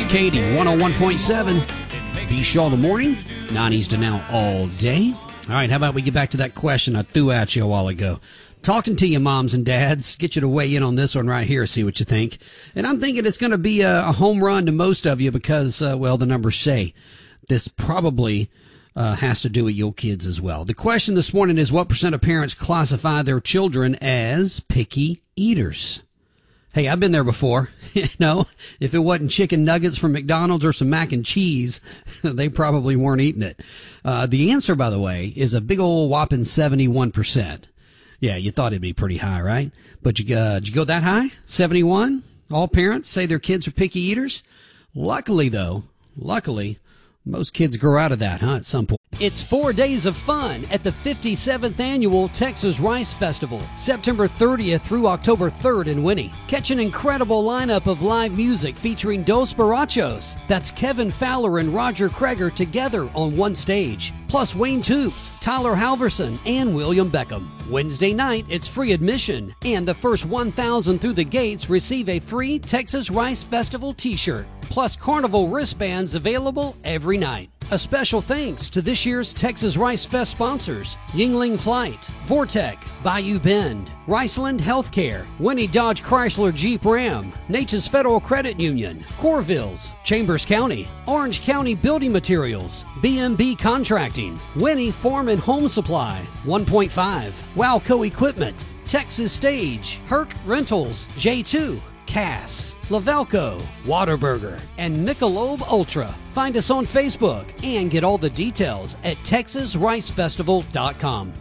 Katie, 101.7. B-Shaw in the morning, 90s to now all day. All right, how about we get back to that question I threw at you a while ago. Talking to you, moms and dads, get you to weigh in on this one right here, see what you think. And I'm thinking it's going to be a home run to most of you because, the numbers say this probably has to do with your kids as well. The question this morning is, what % of parents classify their children as picky eaters? Hey, I've been there before. If it wasn't chicken nuggets from McDonald's or some mac and cheese, they probably weren't eating it. The answer, by the way, is a big old whopping 71%. Yeah, you thought it'd be pretty high, right? But did you go that high? 71? All parents say their kids are picky eaters? Luckily, most kids grow out of that, at some point. It's 4 days of fun at the 57th Annual Texas Rice Festival, September 30th through October 3rd in Winnie. Catch an incredible lineup of live music featuring Dos Barachos. That's Kevin Fowler and Roger Kreger together on one stage. Plus Wayne Toops, Tyler Halverson, and William Beckham. Wednesday night, it's free admission, and the first 1,000 through the gates receive a free Texas Rice Festival t-shirt. Plus Carnival wristbands available every night. A special thanks to this year's Texas Rice Fest sponsors: Yingling Flight, Vortec, Bayou Bend, Riceland Healthcare, Winnie Dodge Chrysler Jeep Ram, Nature's Federal Credit Union, Corvilles, Chambers County, Orange County Building Materials, B&B Contracting, Winnie Farm and Home Supply, 1.5, Wowco Equipment, Texas Stage, Herc Rentals, J2, Cass, Lavelco, Whataburger, and Michelob Ultra. Find us on Facebook and get all the details at TexasRiceFestival.com.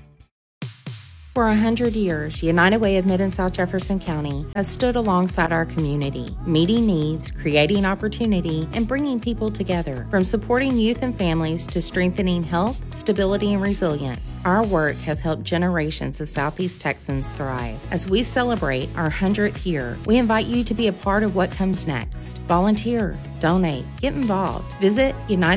For 100 years, United Way of Mid and South Jefferson County has stood alongside our community, meeting needs, creating opportunity, and bringing people together. From supporting youth and families to strengthening health, stability, and resilience, our work has helped generations of Southeast Texans thrive. As we celebrate our 100th year, we invite you to be a part of what comes next. Volunteer, donate, get involved. Visit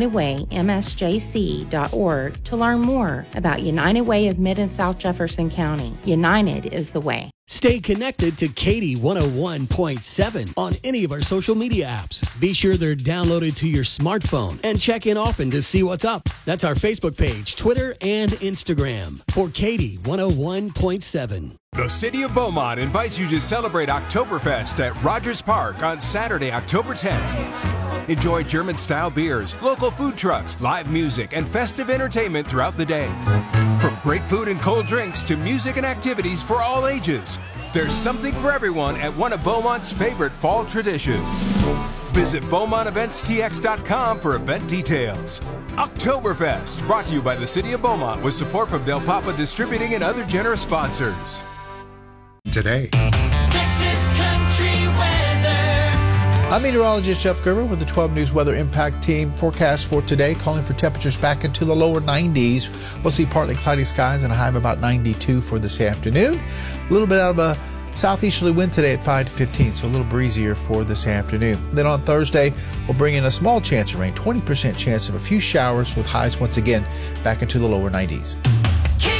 UnitedWayMSJC.org to learn more about United Way of Mid and South Jefferson County. United is the way. Stay connected to Katie 101.7 on any of our social media apps. Be sure they're downloaded to your smartphone and check in often to see what's up. That's our Facebook page, Twitter, and Instagram for Katie 101.7. The City of Beaumont invites you to celebrate Oktoberfest at Rogers Park on Saturday, October 10th. Enjoy German-style beers, local food trucks, live music, and festive entertainment throughout the day. From great food and cold drinks to music and activities for all ages, there's something for everyone at one of Beaumont's favorite fall traditions. Visit BeaumontEventsTX.com for event details. Oktoberfest, brought to you by the City of Beaumont with support from Del Papa Distributing and other generous sponsors. Today. Texas Country Weather. I'm meteorologist Jeff Gerber with the 12 News Weather Impact Team forecast for today, calling for temperatures back into the lower 90s. We'll see partly cloudy skies and a high of about 92 for this afternoon. A little bit out of a southeasterly wind today at 5 to 15, so a little breezier for this afternoon. Then on Thursday, we'll bring in a small chance of rain, 20% chance of a few showers with highs once again back into the lower 90s.